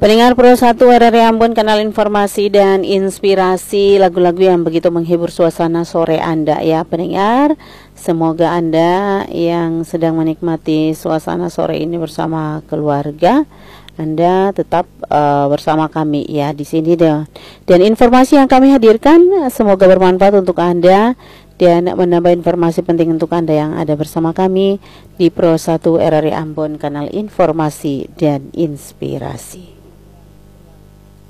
Pendengar Pro 1 RRI Ambon, kanal informasi dan inspirasi, lagu-lagu yang begitu menghibur suasana sore Anda ya pendengar. Semoga Anda yang sedang menikmati suasana sore ini bersama keluarga, Anda tetap bersama kami ya di sini deh. Dan informasi yang kami hadirkan semoga bermanfaat untuk Anda dan menambah informasi penting untuk Anda yang ada bersama kami di Pro 1 RRI Ambon, kanal informasi dan inspirasi.